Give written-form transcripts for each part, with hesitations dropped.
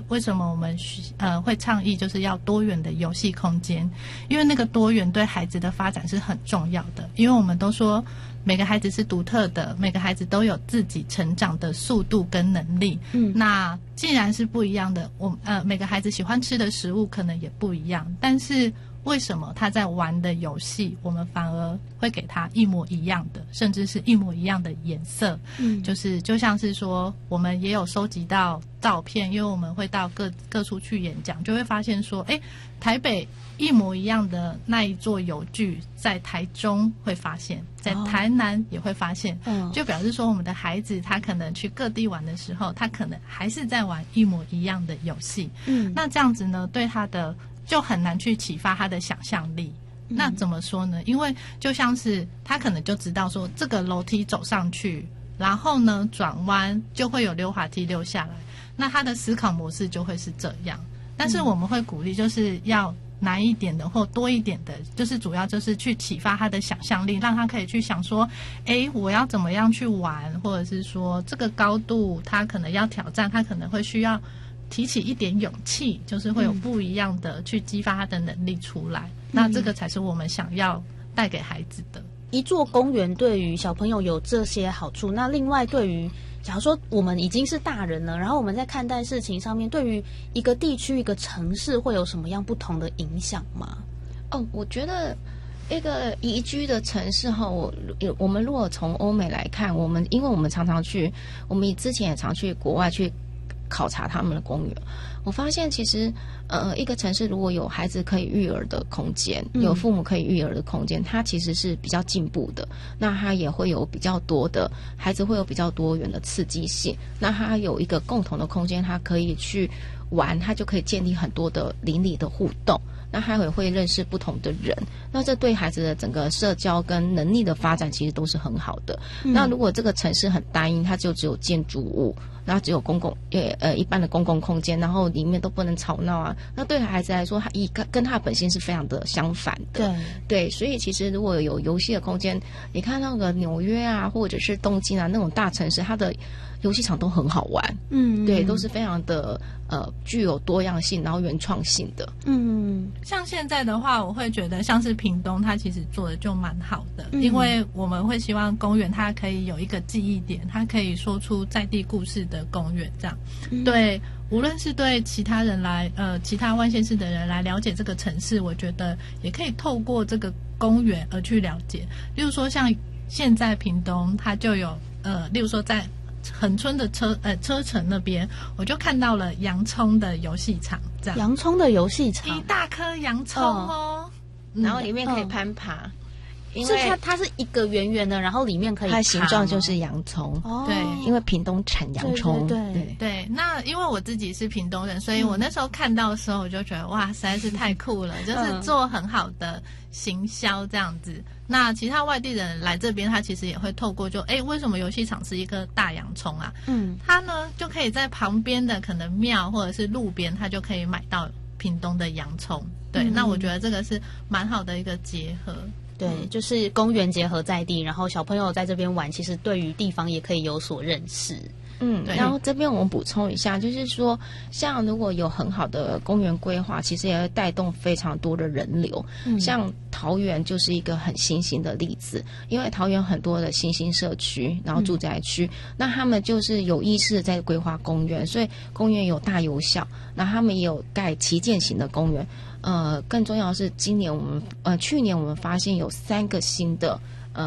为什么我们会倡议就是要多元的游戏空间，因为那个多元对孩子的发展是很重要的。因为我们都说每个孩子是独特的，每个孩子都有自己成长的速度跟能力。那既然是不一样的，每个孩子喜欢吃的食物可能也不一样，但是为什么他在玩的游戏我们反而会给他一模一样的，甚至是一模一样的颜色？就像是说我们也有收集到照片，因为我们会到各处去演讲，就会发现说台北一模一样的那一座游具在台中会发现，在台南也会发现，就表示说我们的孩子他可能去各地玩的时候，他可能还是在玩一模一样的游戏。那这样子呢，对他的就很难去启发他的想象力。那怎么说呢？因为就像是他可能就知道说这个楼梯走上去，然后呢转弯就会有溜滑梯溜下来，那他的思考模式就会是这样。但是我们会鼓励就是要难一点的或多一点的，就是主要就是去启发他的想象力，让他可以去想说我要怎么样去玩，或者是说这个高度他可能要挑战，他可能会需要提起一点勇气，就是会有不一样的去激发他的能力出来。那这个才是我们想要带给孩子的。 一座公园对于小朋友有这些好处，那另外对于假如说我们已经是大人了，然后我们在看待事情上面，对于一个地区一个城市会有什么样不同的影响吗？ 我觉得一个宜居的城市我们如果从欧美来看，因为我们常常去，我们之前也常去国外去考察他们的公园，我发现其实一个城市如果有孩子可以育儿的空间，有父母可以育儿的空间，它其实是比较进步的。那它也会有比较多的孩子，会有比较多元的刺激性。那它有一个共同的空间，它可以去玩，它就可以建立很多的邻里的互动。那他也会认识不同的人，那这对孩子的整个社交跟能力的发展其实都是很好的。那如果这个城市很单一，它就只有建筑物，然后只有一般的公共空间，然后里面都不能吵闹啊，那对孩子来说，他跟他的本性是非常的相反的。对，所以其实如果有游戏的空间，你看那个纽约啊，或者是东京啊那种大城市，它的游戏场都很好玩。对，都是非常的具有多样性，然后原创性的。 像现在的话，我会觉得像是屏东，它其实做的就蛮好的，因为我们会希望公园它可以有一个记忆点，它可以说出在地故事的公园，这样。对，无论是对其他人其他外县市的人来了解这个城市，我觉得也可以透过这个公园而去了解。例如说像现在屏东它就有例如说在恒春的车城那边，我就看到了洋葱的游戏场，这样。 洋葱的游戏场， 一大颗洋葱然后里面可以攀爬。因是为它是一个圆圆的，然后里面可以爬吗？ 它的形状就是洋葱。 对， 因为屏东产洋葱。 对。那因为我自己是屏东人，所以我那时候看到的时候，我就觉得哇，实在是太酷了，就是做很好的行销这样子。那其他外地人来这边，他其实也会透过为什么游戏场是一个大洋葱啊？他呢就可以在旁边的可能庙或者是路边，他就可以买到屏东的洋葱。对，那我觉得这个是蛮好的一个结合。 对，就是公园结合在地，然后小朋友在这边玩，其实对于地方也可以有所认识。 对。然后这边我们补充一下，就是说，像如果有很好的公园规划，其实也会带动非常多的人流。像桃园就是一个很新兴的例子，因为桃园很多的新兴社区，然后住宅区，那他们就是有意识在规划公园，所以公园有大有小，那他们也有盖旗舰型的公园。更重要的是，去年我们发现有3个新的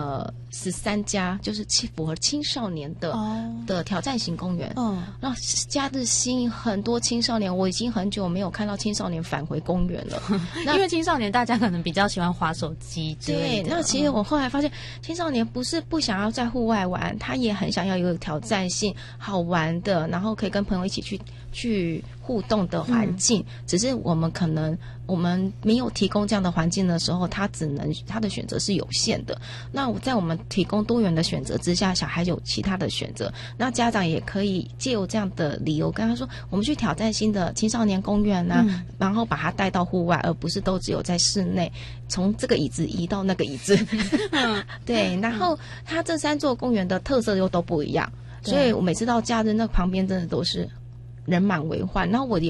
13家，就是符合青少年的挑战型公园。那假日吸引很多青少年，我已经很久没有看到青少年返回公园了。 因为青少年大家可能比较喜欢滑手机之类的。 对，那其实我后来发现，青少年不是不想要在户外玩，他也很想要有挑战性、好玩的，然后可以跟朋友一起去互动的环境。只是我们没有提供这样的环境的时候，他的选择是有限的。那在我们提供多元的选择之下，小孩有其他的选择，那家长也可以借由这样的理由跟他说，我们去挑战新的青少年公园啊，然后把他带到户外，而不是都只有在室内，从这个椅子移到那个椅子。对，然后他这3座公园的特色又都不一样，所以我每次到假日，那旁边真的都是人满为患。然后我也